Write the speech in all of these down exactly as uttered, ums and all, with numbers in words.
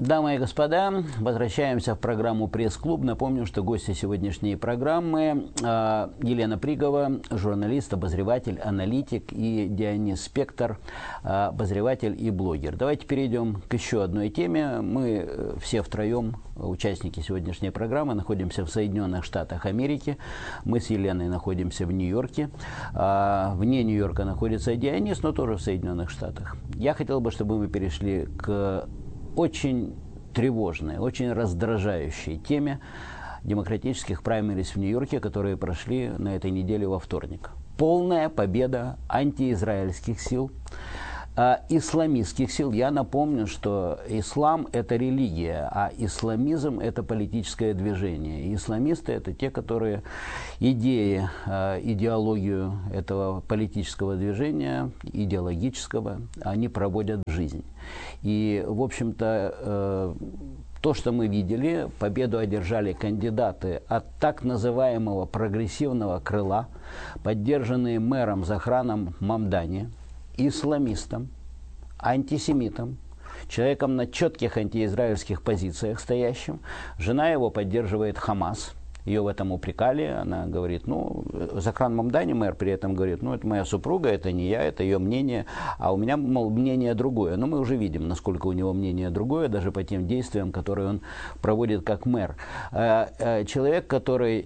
Дамы и господа, возвращаемся в программу «Пресс-клуб». Напомню, что гости сегодняшней программы э, Елена Пригова, журналист, обозреватель, аналитик, и Дионис Спектор, э, обозреватель и блогер. Давайте перейдем к еще одной теме. Мы все втроем, участники сегодняшней программы, находимся в Соединенных Штатах Америки. Мы с Еленой находимся в Нью-Йорке. Э, вне Нью-Йорка находится Дионис, но тоже в Соединенных Штатах. Я хотел бы, чтобы мы перешли к очень тревожной, очень раздражающей теме демократических праймериз в Нью-Йорке, которые прошли на этой неделе во вторник. Полная победа антиизраильских сил, э, исламистских сил. Я напомню, что ислам – это религия, а исламизм – это политическое движение. И исламисты – это те, которые идеи, э, идеологию этого политического движения, идеологического, они проводят в жизнь. И, в общем-то, э, то, что мы видели, победу одержали кандидаты от так называемого прогрессивного крыла, поддержанные мэром Захраном Мамдани, исламистом, антисемитом, человеком на четких антиизраильских позициях стоящим. Жена его поддерживает Хамас. Ее в этом упрекали, она говорит, ну, Захран Мамдани, мэр, при этом говорит, ну, это моя супруга, это не я, это ее мнение, а у меня, мол, мнение другое. Но мы уже видим, насколько у него мнение другое, даже по тем действиям, которые он проводит как мэр. Человек, который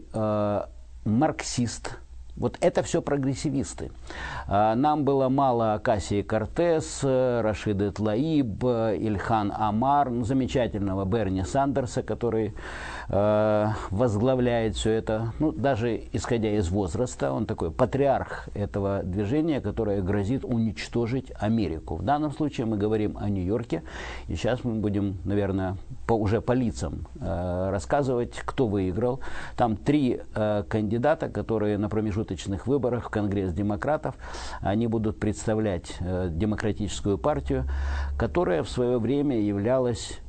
марксист, вот это все прогрессивисты. Нам было мало Окасии Кортес, Рашиды Тлаиб, Ильхан Амар, ну, замечательного Берни Сандерса, который э, возглавляет все это. Ну, даже исходя из возраста, он такой патриарх этого движения, которое грозит уничтожить Америку. В данном случае мы говорим о Нью-Йорке. И сейчас мы будем, наверное, по, уже по лицам э, рассказывать, кто выиграл. Там три э, кандидата, которые на промежутке выборах в Конгресс демократов, они будут представлять э, демократическую партию, которая в свое время являлась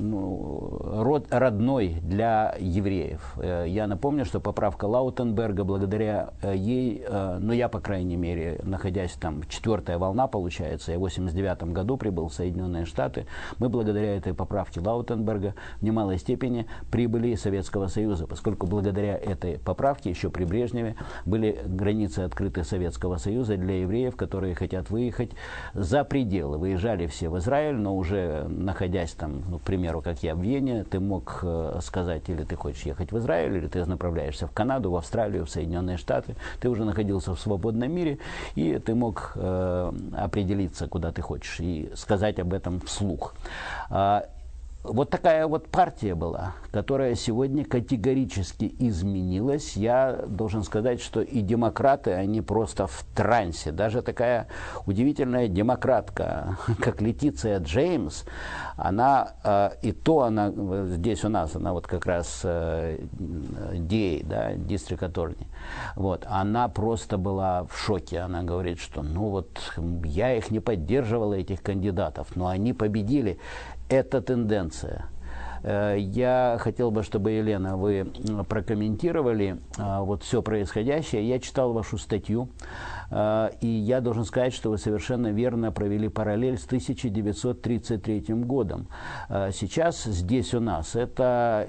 ну, род, родной для евреев. Э, я напомню, что поправка Лаутенберга, благодаря э, ей, э, ну я, по крайней мере, находясь там, четвертая волна получается, я в восемьдесят девятом году прибыл в Соединенные Штаты, мы благодаря этой поправке Лаутенберга в немалой степени прибыли из Советского Союза, поскольку благодаря этой поправке еще при Брежневе были границы открыты Советского Союза для евреев, которые хотят выехать за пределы. Выезжали все в Израиль, но уже находясь там, ну, к примеру, как я в Вене, ты мог э, сказать, или ты хочешь ехать в Израиль, или ты направляешься в Канаду, в Австралию, в Соединенные Штаты. Ты уже находился в свободном мире, и ты мог э, определиться, куда ты хочешь, и сказать об этом вслух. А, Вот такая вот партия была, которая сегодня категорически изменилась. Я должен сказать, что и демократы, они просто в трансе. Даже такая удивительная демократка, как Летиция Джеймс, она, э, и то она, здесь у нас, она вот как раз э, ди эй, да, District Attorney, вот, она просто была в шоке. Она говорит, что ну вот я их не поддерживала, этих кандидатов, но они победили. Это тенденция. Я хотел бы, чтобы, Елена, вы прокомментировали вот все происходящее. Я читал вашу статью, и я должен сказать, что вы совершенно верно провели параллель с тысяча девятьсот тридцать третьим годом. Сейчас здесь у нас это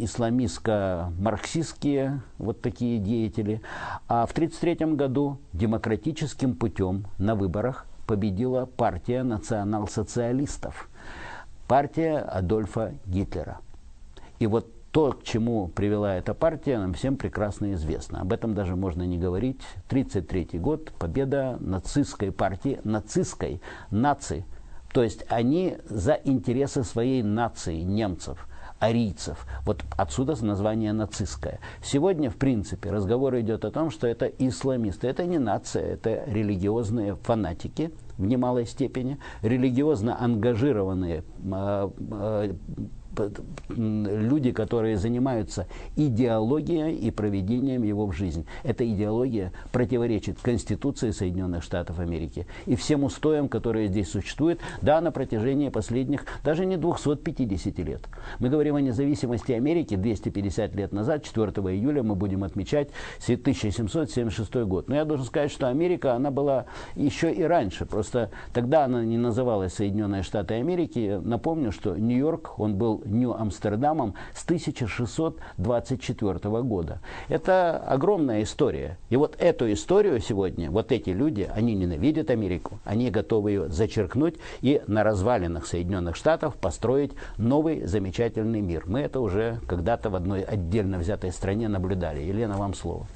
исламистско-марксистские вот такие деятели, а в тридцать третьем году демократическим путем на выборах победила партия национал-социалистов. Партия Адольфа Гитлера. И вот то, к чему привела эта партия, нам всем прекрасно известно. Об этом даже можно не говорить. тридцать третий год, победа нацистской партии, нацистской нации. То есть они за интересы своей нации, немцев, арийцев. Вот отсюда название нацистское. Сегодня, в принципе, разговор идет о том, что это исламисты. Это не нация, это религиозные фанатики в немалой степени, религиозно ангажированные э, э, люди, которые занимаются идеологией и проведением его в жизнь. Эта идеология противоречит Конституции Соединенных Штатов Америки и всем устоям, которые здесь существуют, да, на протяжении последних даже не двухсот пятидесяти лет. Мы говорим о независимости Америки двести пятьдесят лет назад, четвёртого июля мы будем отмечать тысяча семьсот семьдесят шестой год. Но я должен сказать, что Америка, она была еще и раньше. Просто тогда она не называлась Соединенные Штаты Америки. Напомню, что Нью-Йорк, он был Нью-Амстердамом с тысяча шестьсот двадцать четвёртого года. Это огромная история. И вот эту историю сегодня, вот эти люди, они ненавидят Америку. Они готовы ее зачеркнуть и на развалинах Соединенных Штатов построить новый замечательный мир. Мы это уже когда-то в одной отдельно взятой стране наблюдали. Елена, вам слово.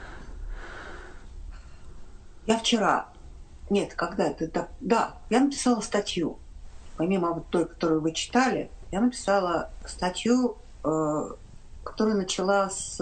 Я вчера, нет, когда это, да, да, я написала статью, помимо вот той, которую вы читали, я написала статью, э, которую начала с,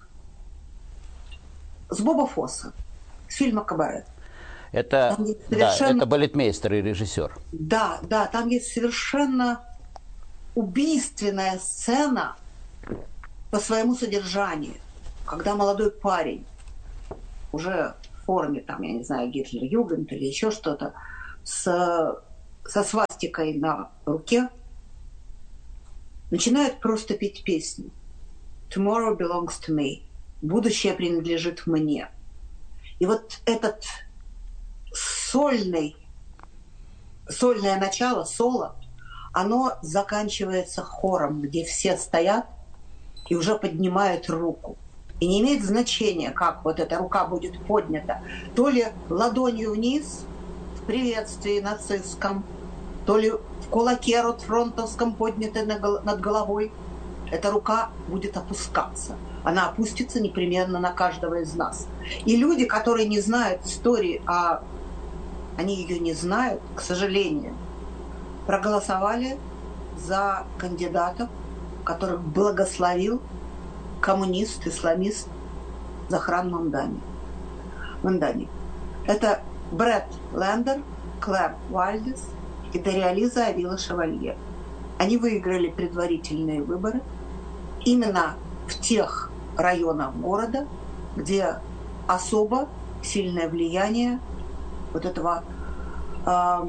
с Боба Фосса, с фильма «Кабаре». Это, совершенно... да, это балетмейстер и режиссер. Да, да, там есть совершенно убийственная сцена по своему содержанию, когда молодой парень уже в форме, там, я не знаю, Гитлер-Югент или еще что-то, с, со свастикой на руке, начинает просто петь песню. Tomorrow belongs to me. Будущее принадлежит мне. И вот этот сольный, сольное начало, соло, оно заканчивается хором, где все стоят и уже поднимают руку. И не имеет значения, как вот эта рука будет поднята. То ли ладонью вниз в приветствии нацистском, то ли в кулаке ротфронтовском поднятой над головой. Эта рука будет опускаться. Она опустится непременно на каждого из нас. И люди, которые не знают истории, а они ее не знают, к сожалению, проголосовали за кандидатов, которых благословил коммунист, исламист Захран Мамдани. Мамдани. Это Брэд Лендер, Клэр Уайльдес и Дариализа Авила Шевалье. Они выиграли предварительные выборы именно в тех районах города, где особо сильное влияние вот этого э,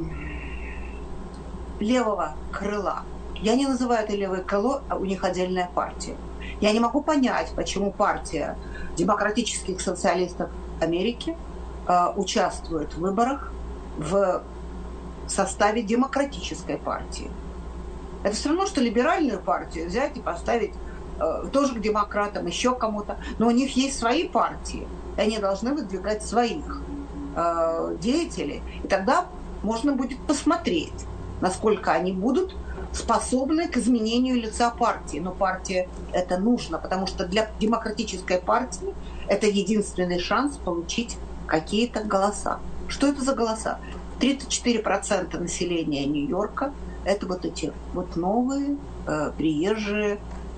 левого крыла. Я не называю это левое крыло, а у них отдельная партия. Я не могу понять, почему партия демократических социалистов Америки э, участвует в выборах в составе демократической партии. Это все равно, что либеральную партию взять и поставить э, тоже к демократам, еще кому-то. Но у них есть свои партии, и они должны выдвигать своих э, деятелей. И тогда можно будет посмотреть, насколько они будут способны к изменению лица партии. Но партии это нужно, потому что для демократической партии это единственный шанс получить какие-то голоса. Что это за голоса? тридцать четыре процента населения Нью-Йорка – это вот эти вот новые э, приезжие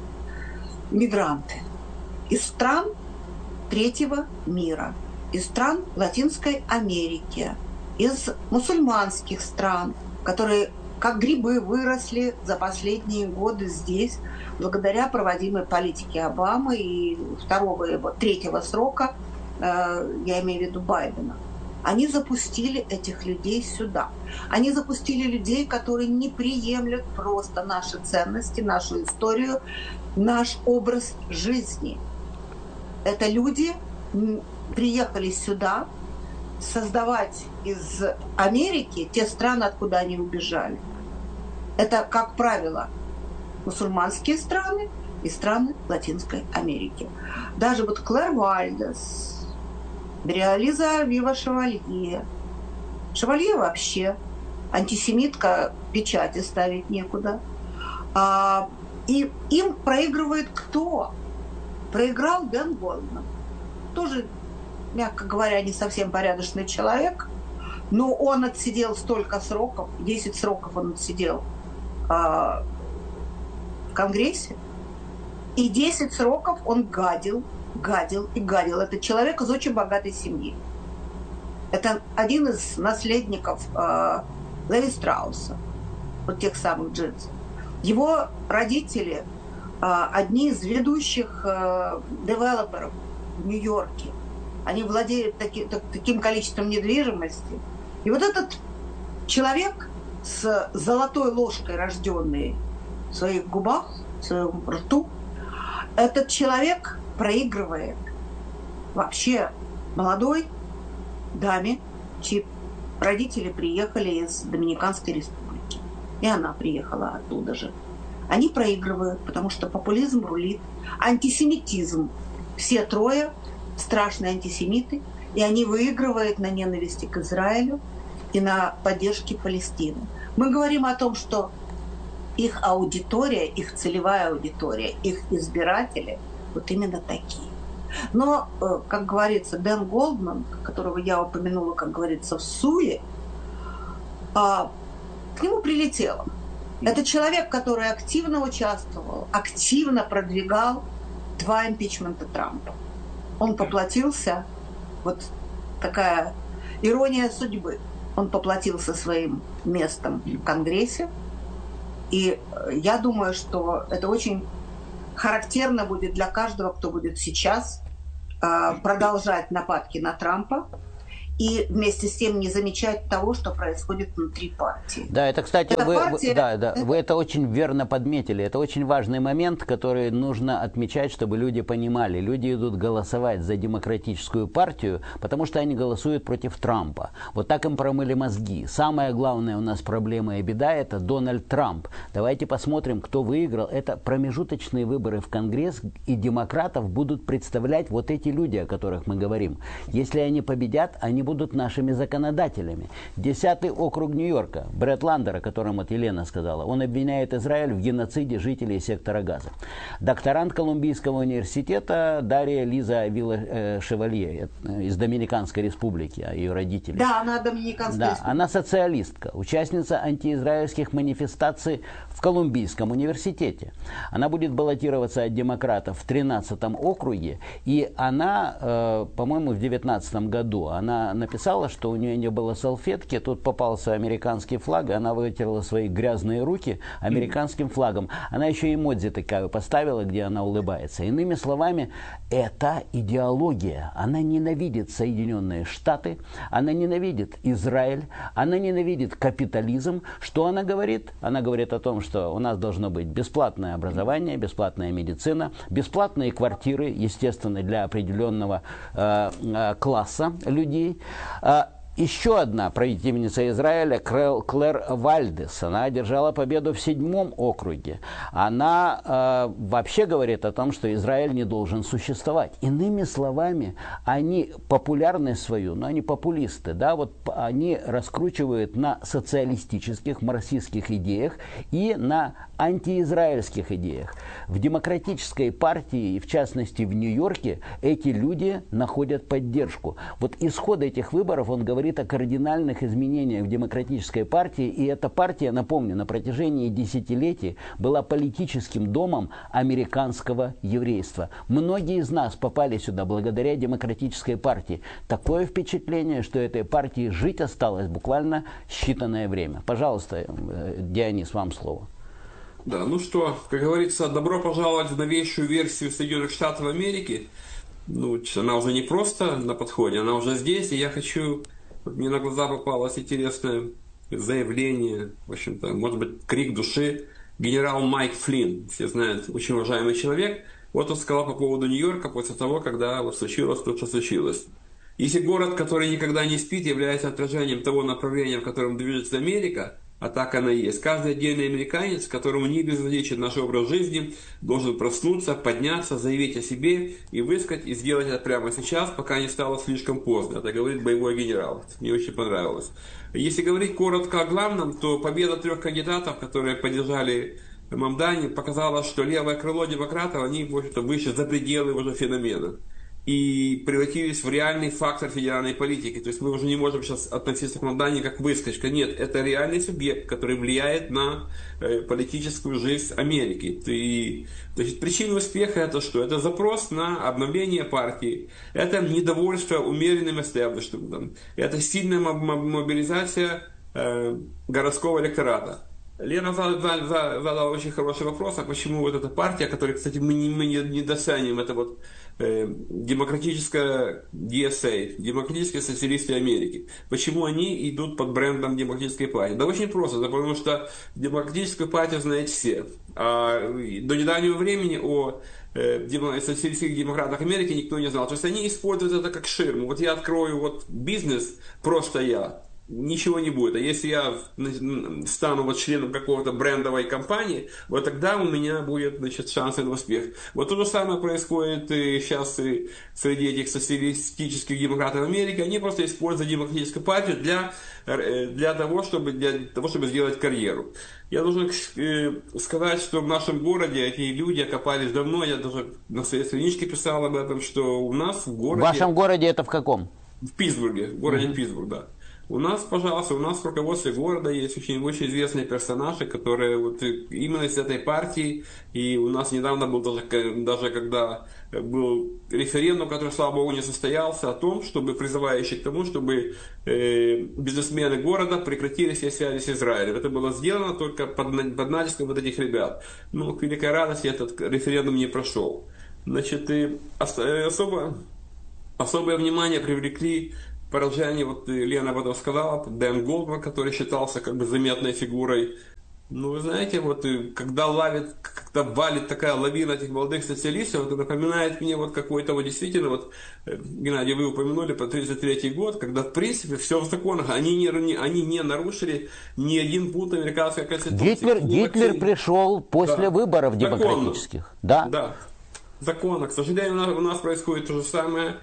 мигранты из стран третьего мира, из стран Латинской Америки, из мусульманских стран, которые как грибы выросли за последние годы здесь, благодаря проводимой политике Обамы и второго, его, третьего срока, э, я имею в виду Байдена. Они запустили этих людей сюда. Они запустили людей, которые не приемлют просто наши ценности, нашу историю, наш образ жизни. Это люди приехали сюда создавать из Америки те страны, откуда они убежали. Это, как правило, мусульманские страны и страны Латинской Америки. Даже вот Клэр Уайльдес, Дариализа Авила Шевалье. Шевалье вообще антисемитка, печати ставить некуда. А, и им проигрывает кто? Проиграл Бен Голдман. Тоже, мягко говоря, не совсем порядочный человек, но он отсидел столько сроков, десять сроков он отсидел а, в Конгрессе, и десять сроков он гадил, гадил и гадил. Это человек из очень богатой семьи. Это один из наследников э, Леви Страуса, вот тех самых джинсов. Его родители одни из ведущих девелоперов в Нью-Йорке. Они владеют таки, таким количеством недвижимости. И вот этот человек с золотой ложкой, рожденный в своих губах, в своем рту, этот человек проигрывает вообще молодой даме, чьи родители приехали из Доминиканской республики. И она приехала оттуда же. Они проигрывают, потому что популизм рулит, антисемитизм. Все трое страшные антисемиты, и они выигрывают на ненависти к Израилю и на поддержке Палестины. Мы говорим о том, что их аудитория, их целевая аудитория, их избиратели вот именно такие. Но, как говорится, Дэн Голдман, которого я упомянула, как говорится, в Суе, к нему прилетело. Это человек, который активно участвовал, активно продвигал два импичмента Трампа. Он поплатился, вот такая ирония судьбы, он поплатился своим местом в Конгрессе. И я думаю, что это очень характерно будет для каждого, кто будет сейчас э, продолжать нападки на Трампа и вместе с тем не замечать того, что происходит внутри партии. Да, это, кстати, это вы, партия, вы, да, да, это... вы это очень верно подметили. Это очень важный момент, который нужно отмечать, чтобы люди понимали. Люди идут голосовать за демократическую партию, потому что они голосуют против Трампа. Вот так им промыли мозги. Самая главная у нас проблема и беда – это Дональд Трамп. Давайте посмотрим, кто выиграл. Это промежуточные выборы в Конгресс, и демократов будут представлять вот эти люди, о которых мы говорим. Если они победят, они будут нашими законодателями. Десятый округ Нью-Йорка, Бретт Ландер, о котором вот Елена сказала, он обвиняет Израиль в геноциде жителей сектора Газа. Докторант Колумбийского университета Дарья Лиза Вилла-Шевалье из Доминиканской республики, ее родители. Да, она Доминиканская да, республика. Она социалистка, участница антиизраильских манифестаций в Колумбийском университете. Она будет баллотироваться от демократов в тринадцатом округе, и она, э, по-моему, в девятнадцатом году, она написала, что у нее не было салфетки, тут попался американский флаг, и она вытерла свои грязные руки американским флагом. Она еще эмодзи такая поставила, где она улыбается. Иными словами, это идеология. Она ненавидит Соединенные Штаты, она ненавидит Израиль, она ненавидит капитализм. Что она говорит? Она говорит о том, что у нас должно быть бесплатное образование, бесплатная медицина, бесплатные квартиры, естественно, для определенного э, э, класса людей. Еще одна правительница Израиля, Клэр Вальдес, она одержала победу в седьмом округе. Она э, вообще говорит о том, что Израиль не должен существовать. Иными словами, они популярность свою, но они популисты, да, вот они раскручивают на социалистических, марксистских идеях и на антиизраильских идеях. В демократической партии, и в частности в Нью-Йорке, эти люди находят поддержку. Вот исход этих выборов, он говорит о кардинальных изменениях в демократической партии, и эта партия, напомню, на протяжении десятилетий была политическим домом американского еврейства. Многие из нас попали сюда благодаря демократической партии. Такое впечатление, что этой партии жить осталось буквально считанное время. Пожалуйста, Дионис, вам слово. Да, ну что, как говорится, добро пожаловать в новейшую версию Соединенных Штатов Америки. Ну, она уже не просто на подходе, она уже здесь, и я хочу... Вот мне на глаза попалось интересное заявление, в общем-то, может быть, крик души. Генерал Майк Флинн, все знают, очень уважаемый человек. Вот он сказал по поводу Нью-Йорка после того, когда вот случилось то, что случилось. Если город, который никогда не спит, является отражением того направления, в котором движется Америка, а так она и есть. Каждый отдельный американец, которому не безразличен наш образ жизни, должен проснуться, подняться, заявить о себе и высказать, и сделать это прямо сейчас, пока не стало слишком поздно. Это говорит боевой генерал. Мне очень понравилось. Если говорить коротко о главном, то победа трех кандидатов, которые поддержали Мамдани, показала, что левое крыло демократов, они, в общем-то, вышли за пределы уже феномена и превратились в реальный фактор федеральной политики. То есть мы уже не можем сейчас относиться к Мамдани как выскочка. Нет, это реальный субъект, который влияет на э, политическую жизнь Америки. И, значит, причина успеха это что? Это запрос на обновление партии. Это недовольство умеренным эстеблишментом. Это сильная мобилизация э, городского электората. Лена задала очень хороший вопрос, а почему вот эта партия, которую, кстати, мы не, мы не, не достанем, это вот э, демократическая ди эс эй, демократические социалисты Америки. Почему они идут под брендом демократической партии? Да очень просто, да, потому что демократическую партию знают все. А до недавнего времени о э, демо, социалистических демократах Америки никто не знал. То есть они используют это как ширму. Вот я открою вот бизнес, просто я. Ничего не будет. А если я стану вот членом какого-то брендовой компании, вот тогда у меня будет, значит, шансы на успех. Вот то же самое происходит и сейчас и среди этих социалистических демократов Америки. Они просто используют демократическую партию для, для, того, чтобы, для того, чтобы сделать карьеру. Я должен сказать, что в нашем городе эти люди окопались давно. Я даже на своей страничке писал об этом, что у нас в городе... В вашем городе это в каком? В Питтсбурге, в городе mm-hmm. Питтсбург, да. У нас, пожалуйста, у нас в руководстве города есть очень, очень известные персонажи, которые вот именно из этой партии, и у нас недавно был даже, даже когда был референдум, который, слава богу, не состоялся, о том, чтобы призывающий к тому, чтобы э, бизнесмены города прекратили все связи с Израилем. Это было сделано только под, под натиском вот этих ребят. Но, к великой радости, этот референдум не прошел. Значит, и особо, особое внимание привлекли поражение, вот Лена об этом сказала, Дэн Голдман, который считался как бы заметной фигурой. Ну, вы знаете, вот когда лавит, когда валит такая лавина этих молодых социалистов, это напоминает мне вот какой-то вот действительно, вот, Геннадий, вы упомянули по тридцать третий год, когда в принципе все в законах, они не, они не нарушили ни один пункт американской конституции. Гитлер, Гитлер пришел после да. выборов демократических. Да? Да, законно. К сожалению, у нас, у нас происходит то же самое.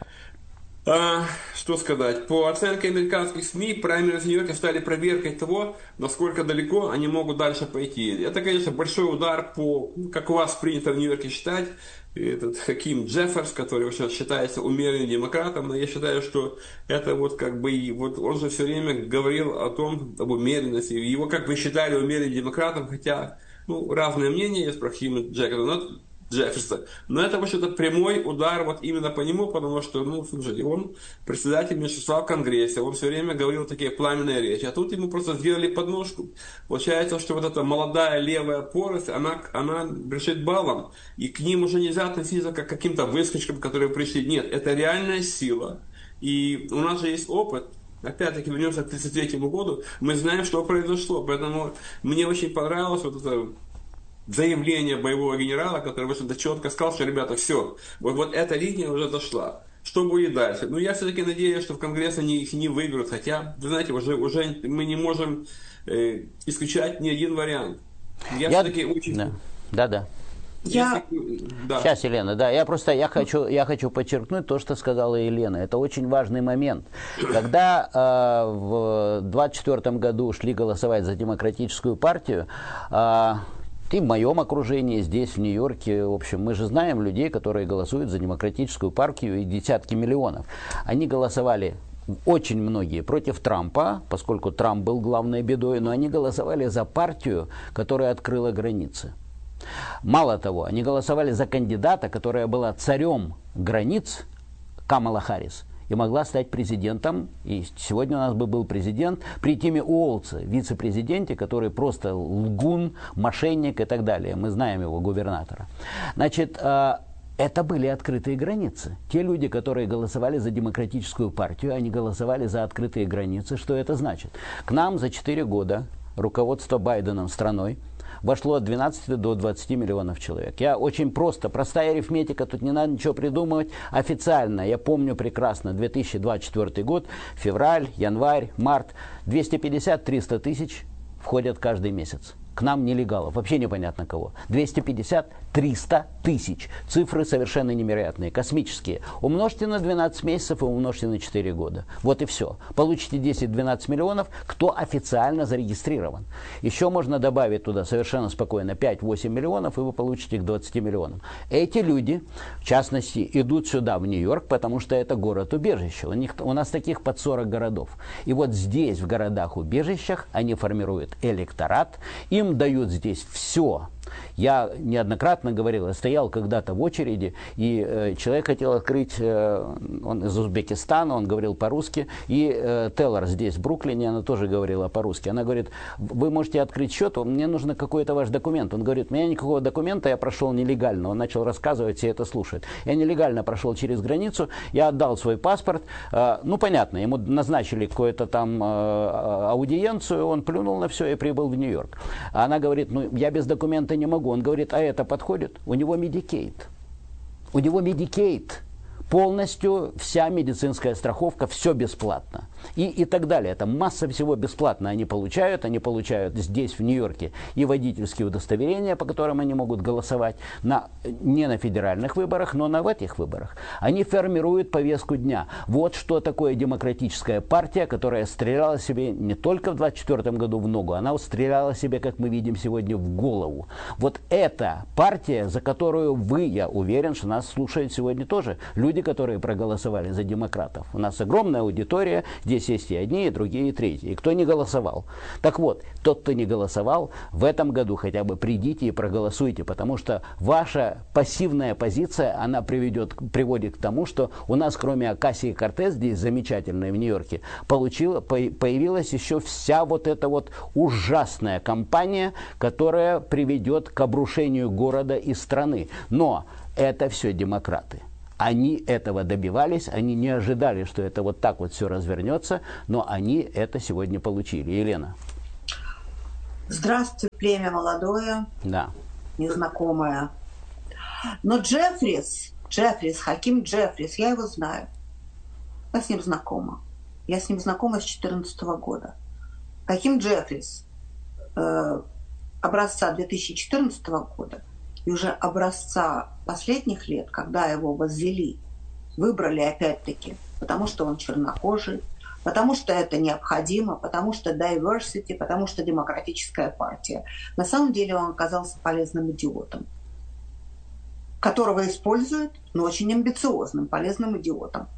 А, что сказать? По оценке американских СМИ, праймерис в Нью-Йорке стали проверкой того, насколько далеко они могут дальше пойти. Это, конечно, большой удар по, как у вас принято в Нью-Йорке считать, этот Хаким Джефферс, который сейчас считается умеренным демократом, но я считаю, что это вот как бы, вот он же все время говорил о том, об умеренности. Его как бы считали умеренным демократом, хотя, ну, разные мнения есть про Хакима Джефферса. Джефферса. Но это, в общем-то, прямой удар вот именно по нему, потому что, ну, слушайте, он председатель меньшинства в Конгрессе, он все время говорил такие пламенные речи, а тут ему просто сделали подножку. Получается, что вот эта молодая левая поросль, она, она решит балом, и к ним уже нельзя относиться как к каким-то выскочкам, которые пришли. Нет, это реальная сила. И у нас же есть опыт. Опять-таки, вернемся к тридцать третьему году, мы знаем, что произошло, поэтому мне очень понравилось вот это заявление боевого генерала, который, в общем-то, четко сказал, что, ребята, все, вот, вот эта линия уже дошла. Что будет дальше? Ну, я все-таки надеюсь, что в Конгресс они их не выберут, хотя, вы знаете, уже, уже мы не можем э, исключать ни один вариант. Я, я... все-таки очень... Да, да. да. Я... Да. Сейчас, Елена, да, я просто я хочу, я хочу подчеркнуть то, что сказала Елена. Это очень важный момент. Когда э, в двадцать четвёртом году шли голосовать за демократическую партию, э, и в моем окружении, здесь, в Нью-Йорке, в общем, мы же знаем людей, которые голосуют за демократическую партию, и десятки миллионов. Они голосовали, очень многие, против Трампа, поскольку Трамп был главной бедой, но они голосовали за партию, которая открыла границы. Мало того, они голосовали за кандидата, которая была царем границ, Камала Харрис, и могла стать президентом. И сегодня у нас бы был президент при Тиме Уолтсе, вице-президенте, который просто лгун, мошенник и так далее. Мы знаем его, губернатора. Значит, это были открытые границы. Те люди, которые голосовали за демократическую партию, они голосовали за открытые границы. Что это значит? К нам за четыре года руководство Байденом страной вошло от двенадцати до двадцати миллионов человек. Я очень просто, простая арифметика, тут не надо ничего придумывать. Официально, я помню прекрасно, две тысячи двадцать четвёртый год, февраль, январь, март, двести пятьдесят - триста тысяч входят каждый месяц. К нам нелегалов, вообще непонятно кого. двести пятьдесят - триста тысяч. Цифры совершенно невероятные, космические. Умножьте на двенадцать месяцев и умножьте на четыре года. Вот и все. Получите десять-двенадцать миллионов, кто официально зарегистрирован. Еще можно добавить туда совершенно спокойно пять-восемь миллионов, и вы получите к двадцати миллионам. Эти люди, в частности, идут сюда, в Нью-Йорк, потому что это город-убежище. У них, у нас таких под сорок городов. И вот здесь, в городах-убежищах, они формируют электорат, им дают здесь все, Я неоднократно говорил, я стоял когда-то в очереди, и э, человек хотел открыть, э, он из Узбекистана, он говорил по-русски, и э, Теллер здесь, в Бруклине, она тоже говорила по-русски. Она говорит, вы можете открыть счет, мне нужно какой-то ваш документ. Он говорит, у меня никакого документа, я прошел нелегально. Он начал рассказывать, все это слушают. Я нелегально прошел через границу, я отдал свой паспорт, э, ну понятно, ему назначили какую-то там э, аудиенцию, он плюнул на все и прибыл в Нью-Йорк. Она говорит, ну я без документа не могу. Он говорит, а это подходит? У него Medicaid. У него Medicaid. Полностью вся медицинская страховка, все бесплатно. И, и так далее. Это масса всего бесплатно они получают. Они получают здесь, в Нью-Йорке, и водительские удостоверения, по которым они могут голосовать на, не на федеральных выборах, но на этих выборах. Они формируют повестку дня. Вот что такое демократическая партия, которая стреляла себе не только в двадцать четвёртом году в ногу, она стреляла себе, как мы видим сегодня, в голову. Вот эта партия, за которую вы, я уверен, что нас слушают сегодня тоже люди, которые проголосовали за демократов. У нас огромная аудитория, здесь есть и одни, и другие, и третьи. И кто не голосовал. Так вот, тот, кто не голосовал, в этом году хотя бы придите и проголосуйте, потому что ваша пассивная позиция, она приведет, приводит к тому, что у нас, кроме Окасии-Кортес, здесь замечательной в Нью-Йорке, получила, появилась еще вся вот эта вот ужасная кампания, которая приведет к обрушению города и страны. Но это все демократы. Они этого добивались, они не ожидали, что это вот так вот все развернется, но они это сегодня получили. Елена. Здравствуйте, племя молодое, да. незнакомое. Но Джеффрис, Джеффрис, Хаким Джеффрис, я его знаю. Я с ним знакома. Я с ним знакома с две тысячи четырнадцатого года. Хаким Джеффрис э, образца две тысячи четырнадцатого года и уже образца последних лет, когда его возвели, выбрали опять-таки, потому что он чернокожий, потому что это необходимо, потому что diversity, потому что демократическая партия. На самом деле он оказался полезным идиотом, которого используют, но очень амбициозным, полезным идиотом.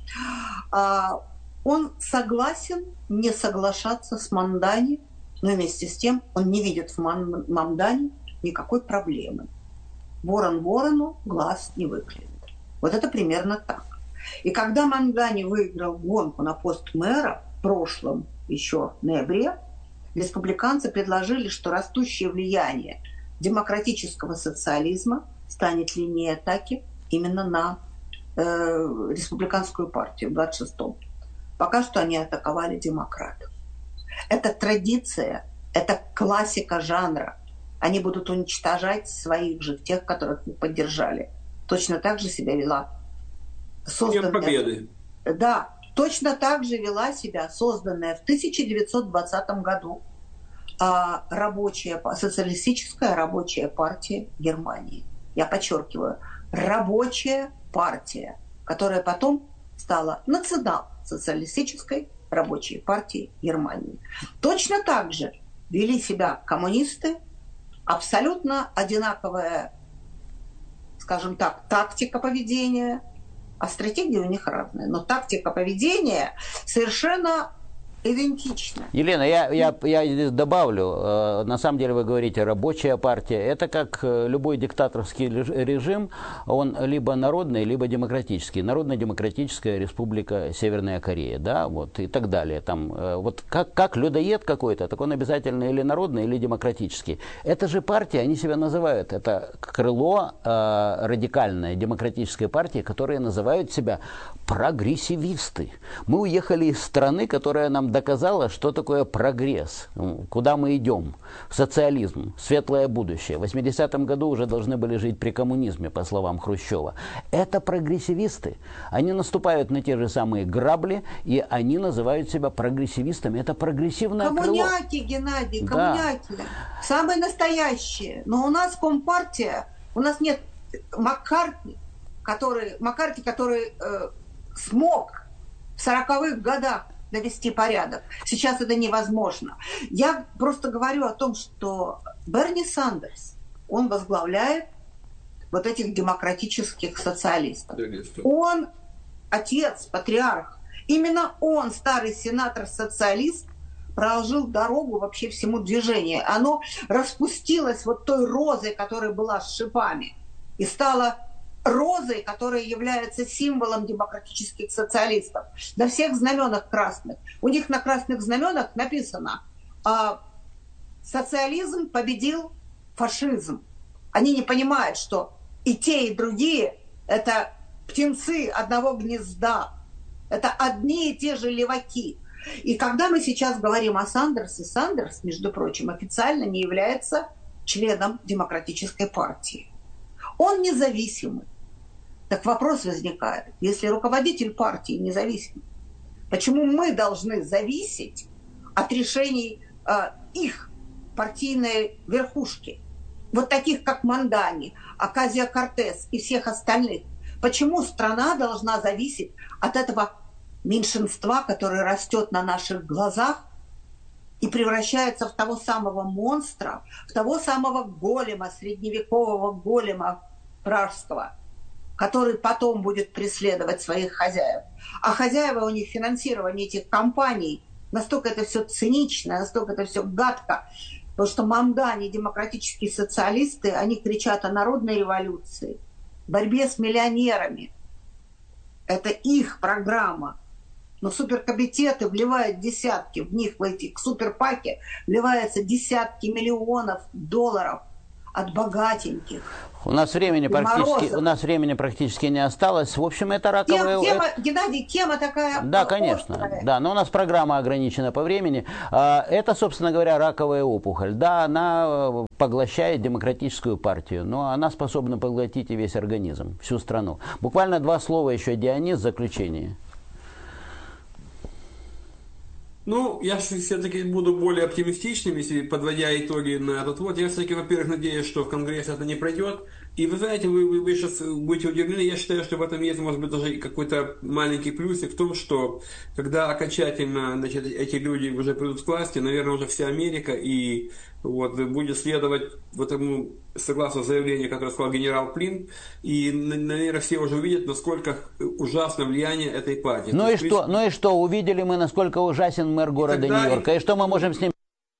Он согласен не соглашаться с Мамдани, но вместе с тем он не видит в Мамдани никакой проблемы. Ворон ворону глаз не выклюет. Вот это примерно так. И когда Мамдани выиграл гонку на пост мэра в прошлом еще ноябре, республиканцы предложили, что растущее влияние демократического социализма станет линией атаки именно на э, республиканскую партию в двадцать шестом. Пока что они атаковали демократов. Это традиция, это классика жанра. Они будут уничтожать своих же, тех, которых вы поддержали. Точно так же себя вела созданная... Днем Победы. Да, точно так же вела себя созданная в тысяча девятьсот двадцатом году а, рабочая, социалистическая рабочая партия Германии. Я подчеркиваю, рабочая партия, которая потом стала национал-социалистической рабочей партией Германии. Точно так же вели себя коммунисты. Абсолютно одинаковая, скажем так, тактика поведения, а стратегии у них разные. Но тактика поведения совершенно идентична. Елена, я, я, я здесь добавлю, на самом деле вы говорите рабочая партия, это как любой диктаторский режим, он либо народный, либо демократический. Народно-демократическая республика Северная Корея, да, вот и так далее. Там, вот как, как людоед какой-то, так он обязательно или народный, или демократический. Это же партия, они себя называют, это крыло э, радикальной демократической партии, которые называют себя прогрессивисты. Мы уехали из страны, которая нам доказала, что такое прогресс, куда мы идем, социализм, светлое будущее. В восьмидесятом году уже должны были жить при коммунизме, по словам Хрущева. Это прогрессивисты. Они наступают на те же самые грабли, и они называют себя прогрессивистами. Это прогрессивное крыло. Коммуняки, Геннадий, коммуняки. Да. Самые настоящие. Но у нас Компартия, у нас нет Маккартни, который, Маккартни, который э, смог в сороковых годах навести порядок. Сейчас это невозможно. Я просто говорю о том, что Берни Сандерс, он возглавляет вот этих демократических социалистов. Он отец, патриарх. Именно он, старый сенатор-социалист, проложил дорогу вообще всему движению. Оно распустилось вот той розой, которая была с шипами, и стало розой, которая является символом демократических социалистов. На всех знаменах красных. У них на красных знаменах написано: социализм победил фашизм. Они не понимают, что и те, и другие – это птенцы одного гнезда. Это одни и те же леваки. И когда мы сейчас говорим о Сандерсе, Сандерс, между прочим, официально не является членом Демократической партии. Он независимый. Так вопрос возникает: если руководитель партии независимый, почему мы должны зависеть от решений э, их партийной верхушки? Вот таких, как Мандани, Оказио-Кортес и всех остальных. Почему страна должна зависеть от этого меньшинства, которое растет на наших глазах и превращается в того самого монстра, в того самого голема, средневекового голема пражского, который потом будет преследовать своих хозяев? А хозяева у них финансирование этих компаний, настолько это все цинично, настолько это все гадко. Потому что Мандани, демократические социалисты, они кричат о народной революции, борьбе с миллионерами. Это их программа. Но суперкомитеты вливают десятки, в них, в эти суперпаки, вливаются десятки миллионов долларов от богатеньких. У нас времени практически, у нас времени практически не осталось. В общем, это раковая... Тем, тема, Геннадий, тема такая... Да, конечно. Острая. Да, но у нас программа ограничена по времени. Это, собственно говоря, раковая опухоль. Да, она поглощает демократическую партию, но она способна поглотить и весь организм, всю страну. Буквально два слова еще, Дионис, в заключение. Ну, я все-таки буду более оптимистичным, если подводя итоги на этот вот. Я все-таки, во-первых, надеюсь, что в Конгрессе это не пройдет. И вы знаете, вы, вы, вы сейчас будете удивлены, я считаю, что в этом есть, может быть, даже какой-то маленький плюсик в том, что когда окончательно, значит, эти люди уже придут к власти, наверное, уже вся Америка и вот будет следовать вот этому, согласно заявлению, которое сказал генерал Флинн, и, наверное, все уже увидят, насколько ужасно влияние этой партии. Ну и есть, что, ну и что, увидели мы, насколько ужасен мэр города Нью-Йорка, и что мы можем с ним...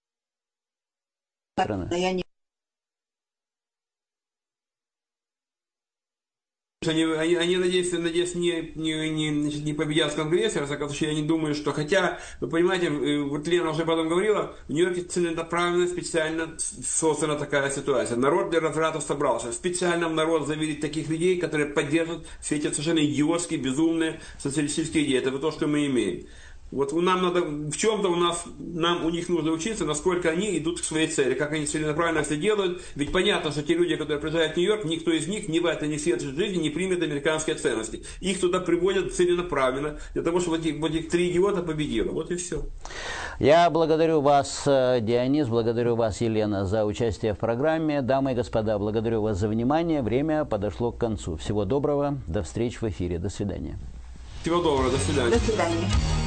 Я не... Они, они, они надеюсь, надеюсь не, не, не, не победят в Конгрессе, во всяком случае, я не думаю, что... Хотя, вы понимаете, вот Лена уже потом говорила, в Нью-Йорке целенаправленно, специально создана такая ситуация. Народ для развратов собрался. Специально народ заверить таких людей, которые поддержат все эти совершенно идиотские, безумные социалистические идеи. Это то, что мы имеем. Вот нам надо, в чем-то у нас, нам у них нужно учиться, насколько они идут к своей цели, как они целенаправленно все делают. Ведь понятно, что те люди, которые приезжают в Нью-Йорк, никто из них ни в этой, ни в светской жизни не примет американские ценности. Их туда приводят целенаправленно, для того, чтобы этих, вот этих три идиота победило. Вот и все. Я благодарю вас, Дионис, благодарю вас, Елена, за участие в программе. Дамы и господа, благодарю вас за внимание. Время подошло к концу. Всего доброго, до встречи в эфире. До свидания. Всего доброго, до свидания. До свидания.